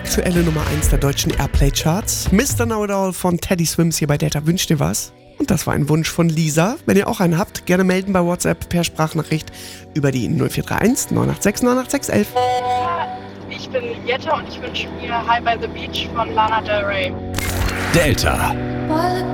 aktuelle Nummer 1 der deutschen Airplay-Charts. Mr. Know-It-All von Teddy Swims hier bei Delta wünscht dir was. Und das war ein Wunsch von Lisa. Wenn ihr auch einen habt, gerne melden bei WhatsApp per Sprachnachricht über die 0431 986 98611. Ich bin Jette und ich wünsche mir High by the Beach von Lana Del Rey. Delta.